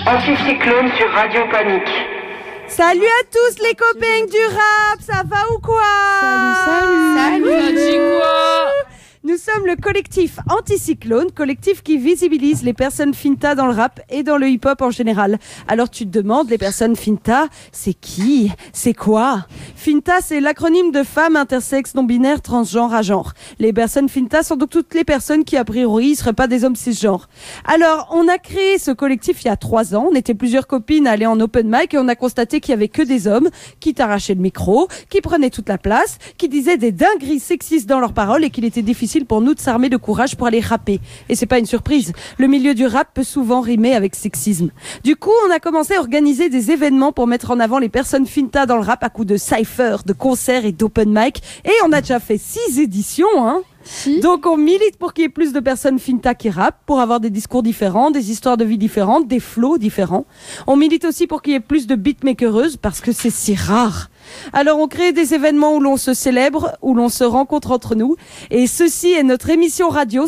Anticyclone sur Radio Panique. Salut à tous les copains du rap, ça va ou quoi? Salut. Ça dit quoi? Nous sommes le collectif Anticyclone, collectif qui visibilise les personnes finta dans le rap et dans le hip-hop en général. Alors tu te demandes, les personnes finta, c'est qui? C'est quoi? Finta, c'est l'acronyme de femmes intersexes non-binaires transgenres à genre. Les personnes finta sont donc toutes les personnes qui a priori ne seraient pas des hommes cisgenres. Alors on a créé ce collectif il y a 3 ans, on était plusieurs copines à aller en open mic et on a constaté qu'il y avait que des hommes qui t'arrachaient le micro, qui prenaient toute la place, qui disaient des dingueries sexistes dans leurs paroles et qu'il était difficile pour nous de s'armer de courage pour aller rapper. Et c'est pas une surprise. Le milieu du rap peut souvent rimer avec sexisme. Du coup, on a commencé à organiser des événements pour mettre en avant les personnes finta dans le rap à coups de cypher, de concerts et d'open mic. Et on a déjà fait 6 éditions, hein. Donc on milite pour qu'il y ait plus de personnes finta qui rappent, pour avoir des discours différents, des histoires de vie différentes, des flows différents. On milite aussi pour qu'il y ait plus de beatmakereuses parce que c'est si rare. Alors on crée des événements où l'on se célèbre, où l'on se rencontre entre nous. Et ceci est notre émission radio